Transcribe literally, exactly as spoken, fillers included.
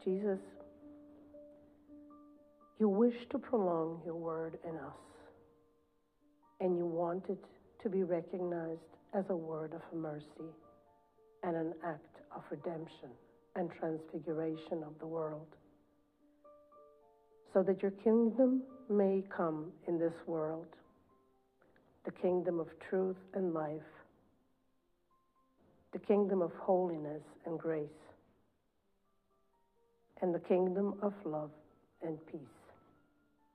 Jesus, you wish to prolong your word in us, and you want it to be recognized as a word of mercy and an act of redemption and transfiguration of the world, so that your kingdom may come in this world, the kingdom of truth and life, the kingdom of holiness and grace, and the kingdom of love and peace.